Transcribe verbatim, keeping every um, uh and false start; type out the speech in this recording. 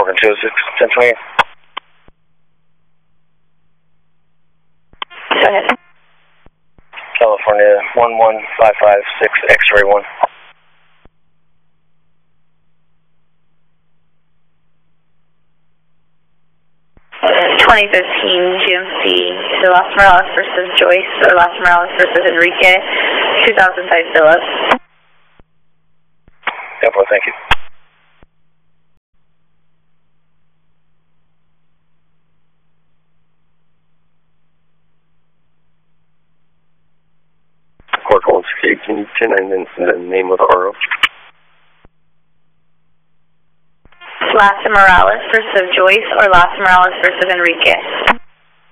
Morgan two oh six, ten twenty-eight. Go ahead. California one one five five six, X-ray one. twenty fifteen G M C to Las Morales versus Joyce, or Las Morales versus Enrique, two thousand five Phillips. Tempo, thank you. Court holds, can you ten and then the name of the R O? Las Morales versus Joyce or Las Morales versus Enrique?